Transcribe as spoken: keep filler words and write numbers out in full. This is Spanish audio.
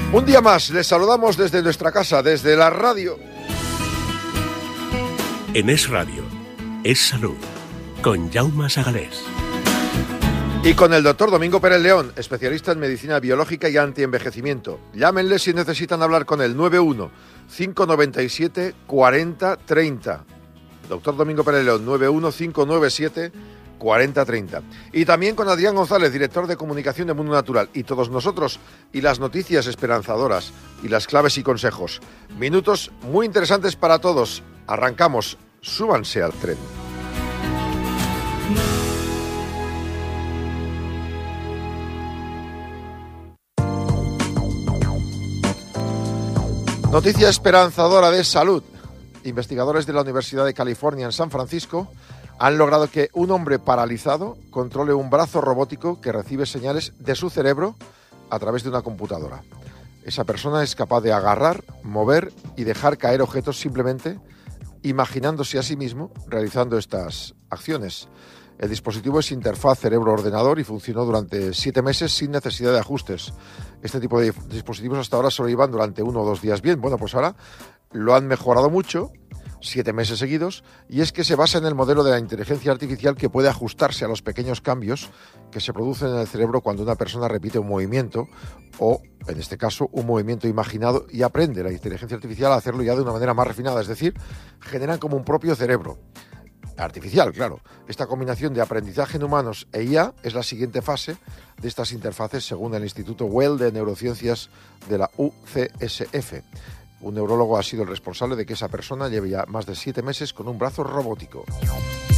Un día más, les saludamos desde nuestra casa, desde la radio. En Es Radio, Es Salud, con Jaume Sagalés. Y con el doctor Domingo Pérez León, especialista en medicina biológica y antienvejecimiento. Llámenle si necesitan hablar con él, nueve uno, cinco nueve siete, cuatro cero tres cero. Doctor Domingo Pérez León, nueve uno, cinco nueve siete, cuatro cero tres cero. Y también con Adrián González, director de comunicación de Mundo Natural. Y todos nosotros, y las noticias esperanzadoras, y las claves y consejos. Minutos muy interesantes para todos. Arrancamos. Súbanse al tren. Noticia esperanzadora de salud. Investigadores de la Universidad de California en San Francisco han logrado que un hombre paralizado controle un brazo robótico que recibe señales de su cerebro a través de una computadora. Esa persona es capaz de agarrar, mover y dejar caer objetos simplemente imaginándose a sí mismo realizando estas acciones. El dispositivo es interfaz cerebro-ordenador y funcionó durante siete meses sin necesidad de ajustes. Este tipo de dispositivos hasta ahora solo iban durante uno o dos días bien. Bueno, pues ahora lo han mejorado mucho, siete meses seguidos, y es que se basa en el modelo de la inteligencia artificial que puede ajustarse a los pequeños cambios que se producen en el cerebro cuando una persona repite un movimiento o, en este caso, un movimiento imaginado y aprende la inteligencia artificial a hacerlo ya de una manera más refinada, es decir, generan como un propio cerebro. Artificial, claro. Esta combinación de aprendizaje en humanos e I A es la siguiente fase de estas interfaces según el Instituto Well de Neurociencias de la U C S F. Un neurólogo ha sido el responsable de que esa persona lleve ya más de siete meses con un brazo robótico.